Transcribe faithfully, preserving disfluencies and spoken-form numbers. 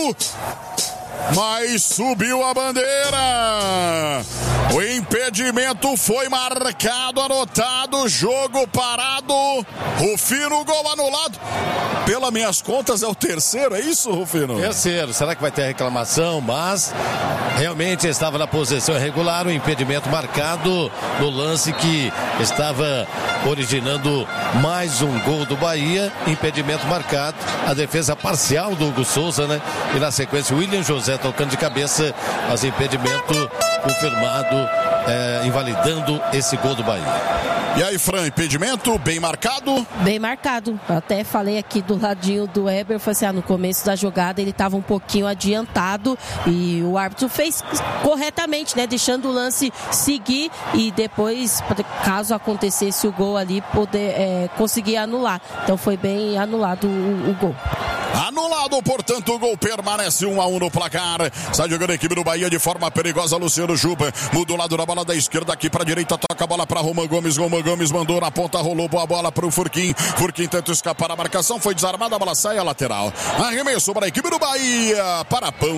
mas subiu a bandeira. O impedimento foi marcado, anotado, jogo parado. Rufino, gol anulado. Pelas minhas contas é o terceiro, é isso, Rufino? Terceiro, será que vai ter reclamação? Mas realmente estava na posição irregular, o impedimento marcado no lance que estava originando mais um gol do Bahia. Impedimento marcado, a defesa parcial do Hugo Souza, né? E na sequência o William José tocando de cabeça, mas impedimento confirmado, é, invalidando esse gol do Bahia. E aí, Fran, impedimento bem marcado? Bem marcado. Até falei aqui do ladinho do Heber, foi assim, ah, no começo da jogada ele estava um pouquinho adiantado e o árbitro fez corretamente, né? Deixando o lance seguir e depois, caso acontecesse o gol ali, poder é, conseguir anular. Então foi bem anulado o, o gol. Anulado, portanto, o gol permanece um a um no placar. Sai jogando a equipe do Bahia de forma perigosa. Luciano Juba muda o lado da bola da esquerda aqui para a direita. Toca a bola para Roman Gomes. Roman Gomes mandou na ponta, rolou boa bola para o Furquim. Furquim tenta escapar a marcação. Foi desarmada, a bola sai a lateral. Arremesso para a equipe do Bahia. Para Pão.